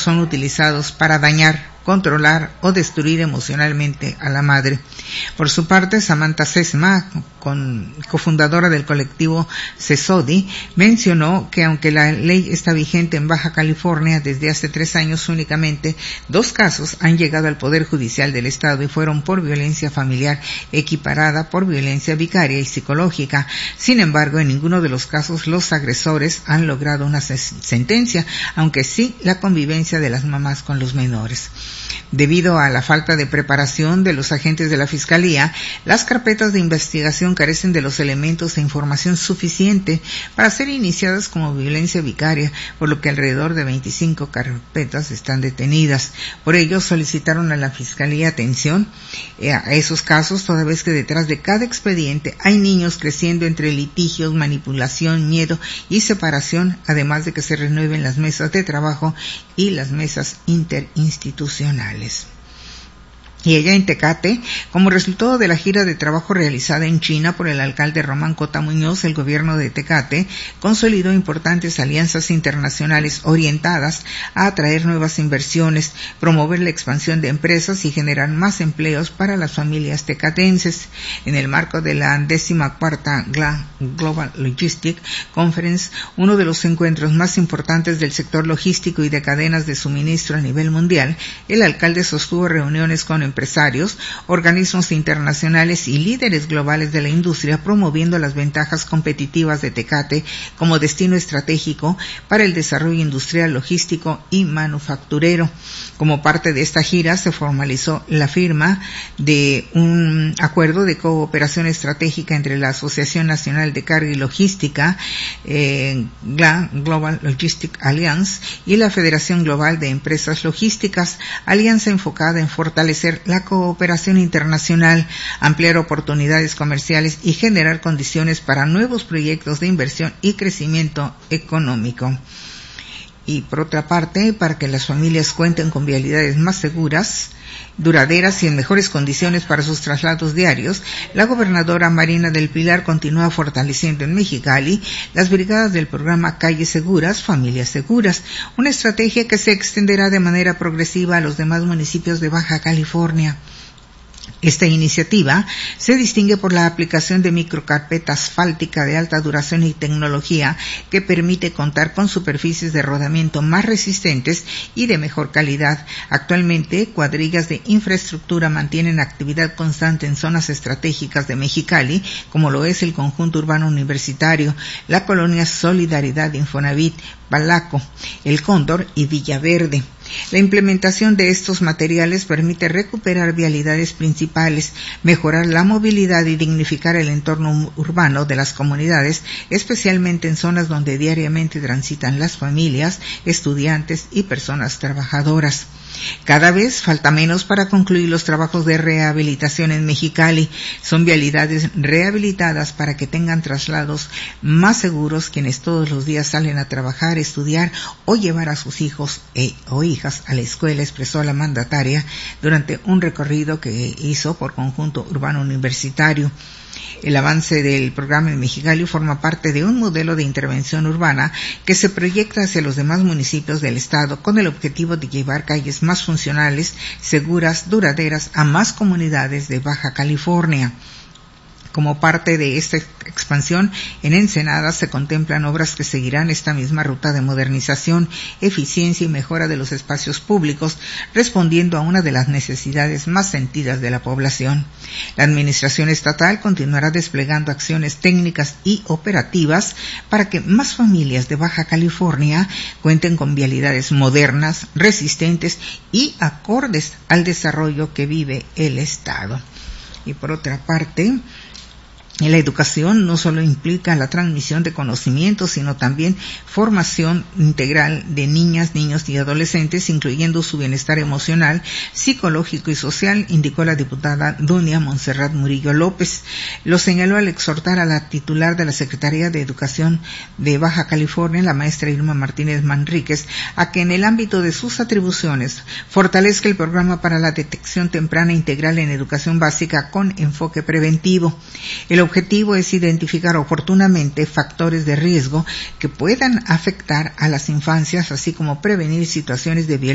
son utilizados para dañar, controlar o destruir emocionalmente a la madre. Por su parte, Samantha Sesma, cofundadora del colectivo CESODI, mencionó que aunque la ley está vigente en Baja California desde hace 3 años, únicamente 2 casos han llegado al Poder Judicial del Estado y fueron por violencia familiar equiparada por violencia vicaria y psicológica. Sin embargo, en ninguno de los casos los agresores han logrado una sentencia, aunque sí la convivencia de las mamás con los menores. Debido a la falta de preparación de los agentes de la Fiscalía, las carpetas de investigación carecen de los elementos e información suficiente para ser iniciadas como violencia vicaria, por lo que alrededor de 25 carpetas están detenidas. Por ello, solicitaron a la Fiscalía atención a esos casos, toda vez que detrás de cada expediente hay niños creciendo entre litigios, manipulación, miedo y separación, además de que se renueven las mesas de trabajo y las mesas interinstitucionales. Y allá en Tecate, como resultado de la gira de trabajo realizada en China por el alcalde Román Cota Muñoz, el gobierno de Tecate consolidó importantes alianzas internacionales orientadas a atraer nuevas inversiones, promover la expansión de empresas y generar más empleos para las familias tecatenses. En el marco de la 14ª Global Logistics Conference, uno de los encuentros más importantes del sector logístico y de cadenas de suministro a nivel mundial, el alcalde sostuvo reuniones con empresarios, organismos internacionales y líderes globales de la industria, promoviendo las ventajas competitivas de Tecate como destino estratégico para el desarrollo industrial, logístico y manufacturero. Como parte de esta gira se formalizó la firma de un acuerdo de cooperación estratégica entre la Asociación Nacional de Carga y Logística, Global Logistics Alliance, y la Federación Global de Empresas Logísticas, alianza enfocada en fortalecer la cooperación internacional, ampliar oportunidades comerciales y generar condiciones para nuevos proyectos de inversión y crecimiento económico. Y por otra parte, para que las familias cuenten con vialidades más seguras, duraderas y en mejores condiciones para sus traslados diarios, la gobernadora Marina del Pilar continúa fortaleciendo en Mexicali las brigadas del programa Calles Seguras, Familias Seguras, una estrategia que se extenderá de manera progresiva a los demás municipios de Baja California. Esta iniciativa se distingue por la aplicación de microcarpeta asfáltica de alta duración y tecnología que permite contar con superficies de rodamiento más resistentes y de mejor calidad. Actualmente, cuadrillas de infraestructura mantienen actividad constante en zonas estratégicas de Mexicali, como lo es el Conjunto Urbano Universitario, la Colonia Solidaridad de Infonavit, Balaco, El Cóndor y Villaverde. La implementación de estos materiales permite recuperar vialidades principales, mejorar la movilidad y dignificar el entorno urbano de las comunidades, especialmente en zonas donde diariamente transitan las familias, estudiantes y personas trabajadoras. Cada vez falta menos para concluir los trabajos de rehabilitación en Mexicali. Son vialidades rehabilitadas para que tengan traslados más seguros quienes todos los días salen a trabajar, estudiar o llevar a sus hijos o hijas a la escuela, expresó la mandataria durante un recorrido que hizo por Conjunto Urbano Universitario. El avance del programa en Mexicali forma parte de un modelo de intervención urbana que se proyecta hacia los demás municipios del estado con el objetivo de llevar calles más funcionales, seguras, duraderas a más comunidades de Baja California. Como parte de esta expansión, en Ensenada se contemplan obras que seguirán esta misma ruta de modernización, eficiencia y mejora de los espacios públicos, respondiendo a una de las necesidades más sentidas de la población. La Administración Estatal continuará desplegando acciones técnicas y operativas para que más familias de Baja California cuenten con vialidades modernas, resistentes y acordes al desarrollo que vive el Estado. Y por otra parte, la educación no solo implica la transmisión de conocimientos, sino también formación integral de niñas, niños y adolescentes, incluyendo su bienestar emocional, psicológico y social, indicó la diputada Dunia Montserrat Murillo López. Lo señaló al exhortar a la titular de la Secretaría de Educación de Baja California, la maestra Irma Martínez Manríquez, a que en el ámbito de sus atribuciones fortalezca el programa para la detección temprana integral en educación básica con enfoque preventivo. El objetivo es identificar oportunamente factores de riesgo que puedan afectar a las infancias, así como prevenir situaciones de violencia